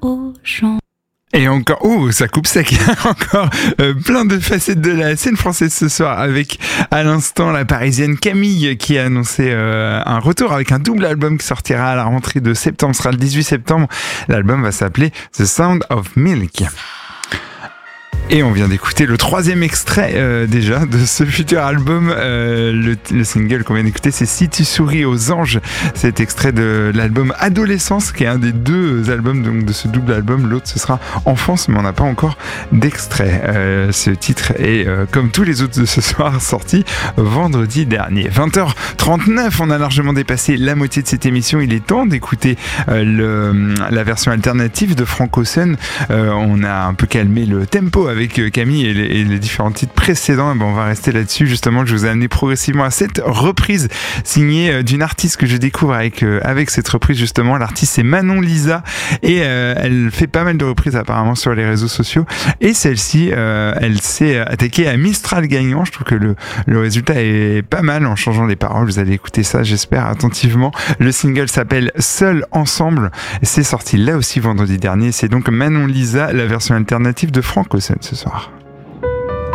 aux gens. Et encore, ça coupe sec, encore plein de facettes de la scène française ce soir avec à l'instant la parisienne Camille qui a annoncé un retour avec un double album qui sortira à la rentrée de septembre, ce sera le 18 septembre. L'album va s'appeler The Sound of Milk. Et on vient d'écouter le 3e extrait déjà de ce futur album. Le single qu'on vient d'écouter, c'est Si tu souris aux anges. C'est extrait de l'album Adolescence, qui est un des 2 albums donc, de ce double album. L'autre, ce sera Enfance, mais on n'a pas encore d'extrait. Ce titre est, comme tous les autres de ce soir, sorti vendredi dernier. 20h39, on a largement dépassé la moitié de cette émission. Il est temps d'écouter la version alternative de Frank Ocean. On a un peu calmé le tempo avec Camille et les différents titres précédents. Et ben on va rester là-dessus justement. Je vous ai amené progressivement à cette reprise signée d'une artiste que je découvre avec cette reprise justement. L'artiste c'est Manon Lisa et elle fait pas mal de reprises apparemment sur les réseaux sociaux et celle-ci elle s'est attaquée à Mistral gagnant. Je trouve que le résultat est pas mal en changeant les paroles. Vous allez écouter ça j'espère attentivement. Le single s'appelle Seul Ensemble. C'est sorti là aussi vendredi dernier. C'est donc Manon Lisa, la version alternative de Frank Ocean ce soir.